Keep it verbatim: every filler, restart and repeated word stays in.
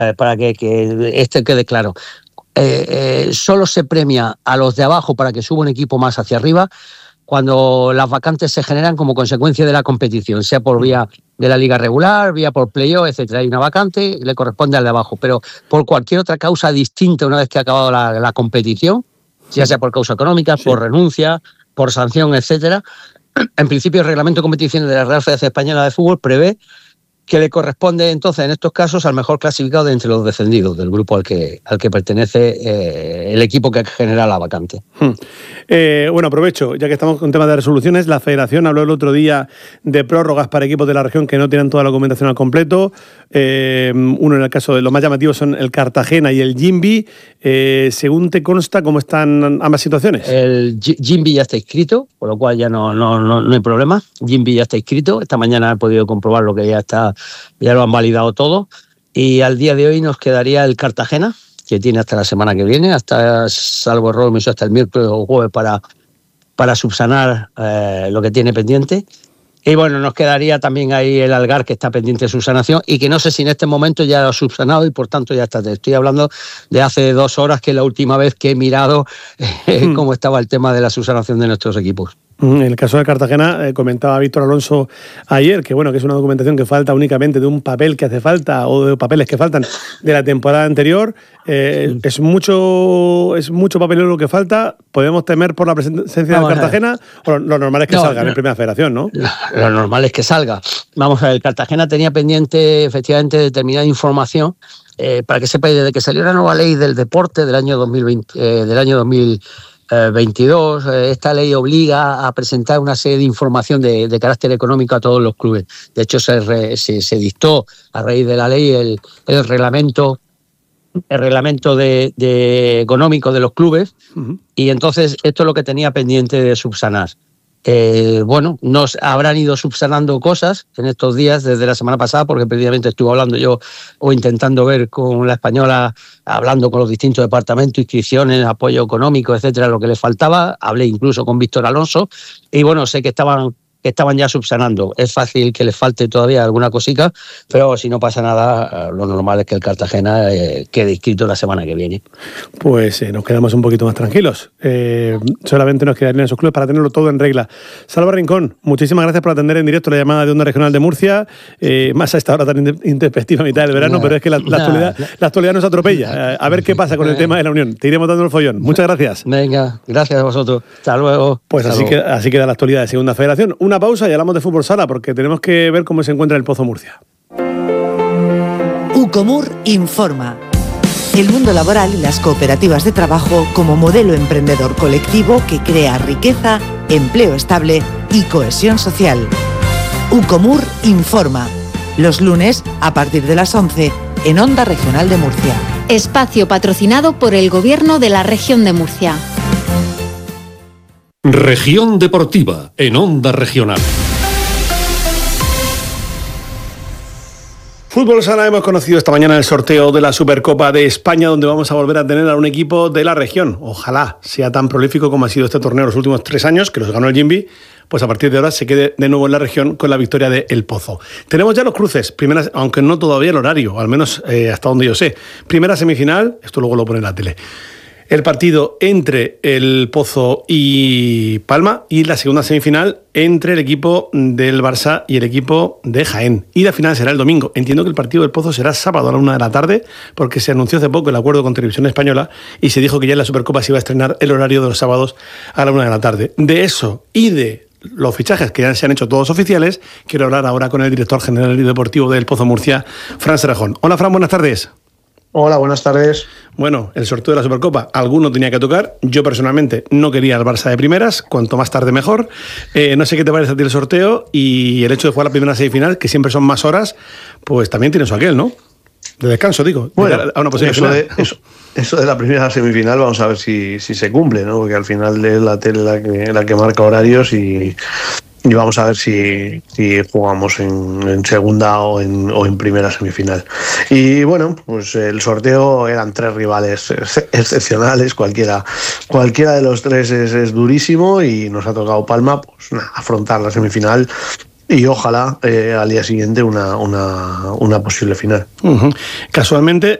eh, para que, que esto quede claro. Eh, eh, solo se premia a los de abajo para que suba un equipo más hacia arriba cuando las vacantes se generan como consecuencia de la competición, sea por vía de la liga regular, vía por playoff, etcétera. Hay una vacante, le corresponde al de abajo, pero por cualquier otra causa distinta una vez que ha acabado la, la competición, ya sea por causa económica, sí. por renuncia, por sanción, etcétera. En principio el reglamento de competiciones de la Real Federación Española de Fútbol prevé que le corresponde entonces en estos casos al mejor clasificado de entre los descendidos del grupo al que, al que pertenece eh, el equipo que genera la vacante. Hmm. Eh, bueno, aprovecho, ya que estamos con temas de resoluciones, la Federación habló el otro día de prórrogas para equipos de la región que no tienen toda la documentación al completo. Eh, uno en el caso de los más llamativos son el Cartagena y el Jimby. Eh, según te consta, ¿cómo están ambas situaciones? El Jimby ya está inscrito, por lo cual ya no, no, no, no hay problema. Jimby ya está inscrito. Esta mañana he podido comprobar lo que ya está, ya lo han validado todo. Y al día de hoy nos quedaría el Cartagena, que tiene hasta la semana que viene, hasta, salvo error, hasta el miércoles o jueves para, para subsanar eh, lo que tiene pendiente. Y bueno, nos quedaría también ahí el Algar, que está pendiente de subsanación y que no sé si en este momento ya lo ha subsanado y por tanto ya está. Te estoy hablando de hace dos horas, que es la última vez que he mirado eh, mm. cómo estaba el tema de la subsanación de nuestros equipos. En el caso de Cartagena, eh, comentaba Víctor Alonso ayer que bueno que es una documentación que falta únicamente de un papel que hace falta o de papeles que faltan de la temporada anterior. Eh, sí. Es mucho es mucho papelero lo que falta. ¿Podemos temer por la presencia no, de Cartagena? O lo, lo normal es que no, salga no, en Primera Federación, ¿no? Lo, lo normal es que salga. Vamos a ver, Cartagena tenía pendiente efectivamente determinada información. Eh, para que sepáis, desde que salió la nueva ley del deporte del año dos mil veinte, eh, del año dos mil veintidós, esta ley obliga a presentar una serie de información de, de carácter económico a todos los clubes. De hecho, se, re, se, se dictó a raíz de la ley el, el reglamento, el reglamento de, de económico de los clubes, uh-huh. y entonces esto es lo que tenía pendiente de subsanar. Eh, bueno, nos habrán ido subsanando cosas en estos días desde la semana pasada, porque precisamente estuve hablando yo o intentando ver con la Española, hablando con los distintos departamentos, inscripciones, apoyo económico, etcétera, lo que les faltaba. Hablé incluso con Víctor Alonso y bueno, sé que estaban que estaban ya subsanando. Es fácil que les falte todavía alguna cosita, pero si no pasa nada, lo normal es que el Cartagena eh, quede inscrito la semana que viene. Pues eh, nos quedamos un poquito más tranquilos. Eh, solamente nos quedarían esos clubes para tenerlo todo en regla. Salva Rincón, muchísimas gracias por atender en directo la llamada de Onda Regional de Murcia, eh, más a esta hora tan intempestiva a mitad del verano, nah, pero es que la, la, nah, actualidad, nah. la actualidad nos atropella. A ver qué pasa con el tema de la Unión. Te iremos dando el follón. Muchas gracias. Venga, gracias a vosotros. Hasta luego. Pues Hasta así, luego. Que, así queda la actualidad de Segunda Federación. Una pausa y hablamos de fútbol sala porque tenemos que ver cómo se encuentra el Pozo Murcia. Ucomur informa. El mundo laboral y las cooperativas de trabajo como modelo emprendedor colectivo que crea riqueza, empleo estable y cohesión social. Ucomur informa. Los lunes a partir de las once en Onda Regional de Murcia. Espacio patrocinado por el Gobierno de la Región de Murcia. Región Deportiva en Onda Regional. Fútbol Sala, hemos conocido esta mañana el sorteo de la Supercopa de España, donde vamos a volver a tener a un equipo de la región. Ojalá sea tan prolífico como ha sido este torneo los últimos tres años, que los ganó el Jimby, pues a partir de ahora se quede de nuevo en la región con la victoria de El Pozo. Tenemos ya los cruces, primeras, aunque no todavía el horario, al menos eh, hasta donde yo sé. Primera semifinal, esto luego lo pone en la tele. El partido entre El Pozo y Palma, y la segunda semifinal entre el equipo del Barça y el equipo de Jaén. Y la final será el domingo. Entiendo que el partido del Pozo será sábado a la una de la tarde, porque se anunció hace poco el acuerdo con Televisión Española y se dijo que ya en la Supercopa se iba a estrenar el horario de los sábados a la una de la tarde. De eso y de los fichajes que ya se han hecho todos oficiales, quiero hablar ahora con el director general y deportivo del Pozo Murcia, Fran Serrajón. Hola, Fran, buenas tardes. Hola, buenas tardes. Bueno, el sorteo de la Supercopa, alguno tenía que tocar. Yo personalmente no quería al Barça de primeras, cuanto más tarde mejor. Eh, no sé qué te parece a ti el sorteo y el hecho de jugar la primera semifinal, que siempre son más horas, pues también tiene su aquel, ¿no? De descanso, digo. Bueno, a una posible eso, de, eso, eso de la primera semifinal vamos a ver si, si se cumple, ¿no? Porque al final es la tele la que, la que marca horarios y... Y vamos a ver si, si jugamos en, en segunda o en, o en primera semifinal. Y bueno, pues el sorteo eran tres rivales excepcionales, cualquiera, cualquiera de los tres es, es durísimo y nos ha tocado Palma pues, afrontar la semifinal y ojalá eh, al día siguiente una, una, una posible final. Uh-huh. Casualmente,